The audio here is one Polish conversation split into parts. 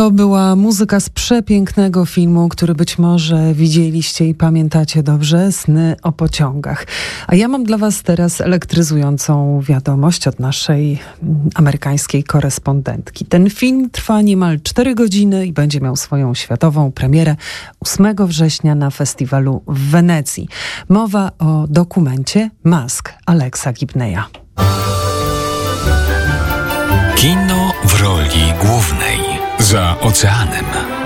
To była muzyka z przepięknego filmu, który być może widzieliście i pamiętacie dobrze, Sny o pociągach. A ja mam dla was teraz elektryzującą wiadomość od naszej amerykańskiej korespondentki. Ten film trwa niemal 4 godziny i będzie miał swoją światową premierę 8 września na festiwalu w Wenecji. Mowa o dokumencie Mask Alexa Gibneya. Kino w roli głównej. Za oceanem.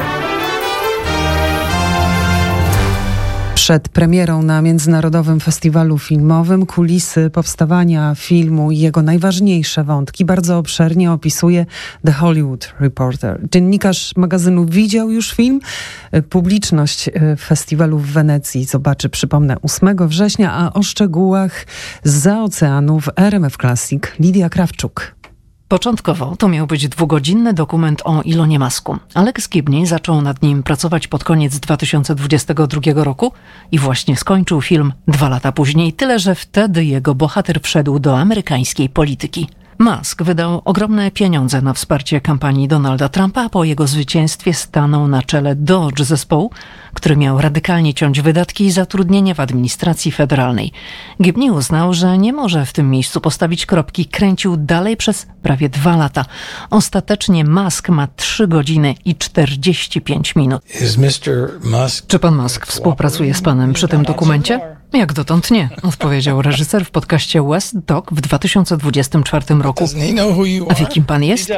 Przed premierą na Międzynarodowym Festiwalu Filmowym kulisy powstawania filmu i jego najważniejsze wątki bardzo obszernie opisuje The Hollywood Reporter. Dziennikarz magazynu widział już film. Publiczność festiwalu w Wenecji zobaczy, przypomnę, 8 września, a o szczegółach zza oceanu w RMF Classic Lidia Krawczuk. Początkowo to miał być 2-godzinny dokument o Elonie Musku. Alex Gibney zaczął nad nim pracować pod koniec 2022 roku i właśnie skończył film 2 lata później, tyle że wtedy jego bohater wszedł do amerykańskiej polityki. Musk wydał ogromne pieniądze na wsparcie kampanii Donalda Trumpa, a po jego zwycięstwie stanął na czele Dodge zespołu, który miał radykalnie ciąć wydatki i zatrudnienie w administracji federalnej. Gibney uznał, że nie może w tym miejscu postawić kropki. Kręcił dalej przez prawie 2 lata. Ostatecznie Musk ma 3 godziny i 45 minut. Czy pan Musk współpracuje z panem przy tym dokumencie? Jak dotąd nie, odpowiedział reżyser w podcaście West Talk w 2024 roku. A wie, kim pan jest?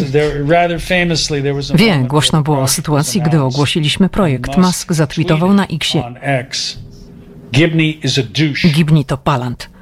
Wie, głośno było o sytuacji, gdy ogłosiliśmy projekt. Musk zatweetował na Xie: Gibney to palant.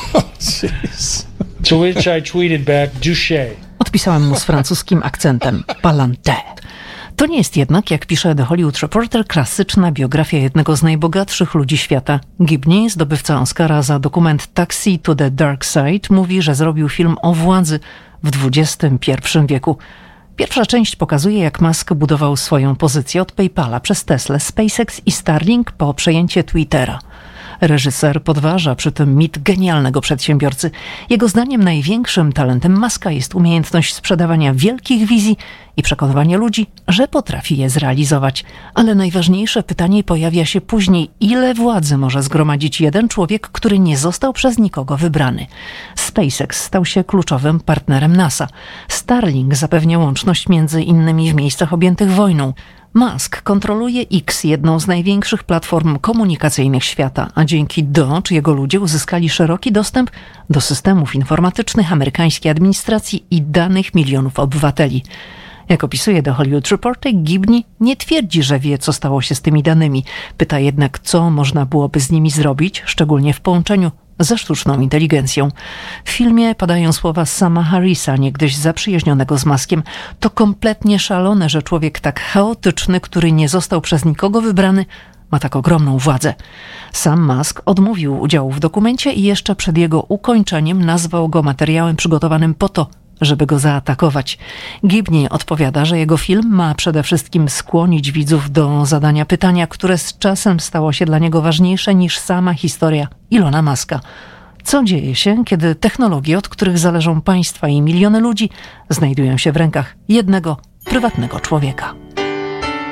Odpisałem mu z francuskim akcentem: palante. To nie jest jednak, jak pisze The Hollywood Reporter, klasyczna biografia jednego z najbogatszych ludzi świata. Gibney, zdobywca Oscara za dokument Taxi to the Dark Side, mówi, że zrobił film o władzy w XXI wieku. Pierwsza część pokazuje, jak Musk budował swoją pozycję od PayPala przez Tesla, SpaceX i Starlink po przejęcie Twittera. Reżyser podważa przy tym mit genialnego przedsiębiorcy. Jego zdaniem największym talentem Muska jest umiejętność sprzedawania wielkich wizji i przekonywania ludzi, że potrafi je zrealizować. Ale najważniejsze pytanie pojawia się później: ile władzy może zgromadzić jeden człowiek, który nie został przez nikogo wybrany? SpaceX stał się kluczowym partnerem NASA. Starlink zapewnia łączność między innymi w miejscach objętych wojną. Musk kontroluje X, jedną z największych platform komunikacyjnych świata, a dzięki Dodge jego ludzie uzyskali szeroki dostęp do systemów informatycznych amerykańskiej administracji i danych milionów obywateli. Jak opisuje The Hollywood Reporter, Gibney nie twierdzi, że wie, co stało się z tymi danymi. Pyta jednak, co można byłoby z nimi zrobić, szczególnie w połączeniu ze sztuczną inteligencją. W filmie padają słowa Sama Harrisa, niegdyś zaprzyjaźnionego z Muskiem. To kompletnie szalone, że człowiek tak chaotyczny, który nie został przez nikogo wybrany, ma tak ogromną władzę. Sam Musk odmówił udziału w dokumencie i jeszcze przed jego ukończeniem nazwał go materiałem przygotowanym po to, żeby go zaatakować. Gibney odpowiada, że jego film ma przede wszystkim skłonić widzów do zadania pytania, które z czasem stało się dla niego ważniejsze niż sama historia Elona Muska. Co dzieje się, kiedy technologie, od których zależą państwa i miliony ludzi, znajdują się w rękach jednego prywatnego człowieka?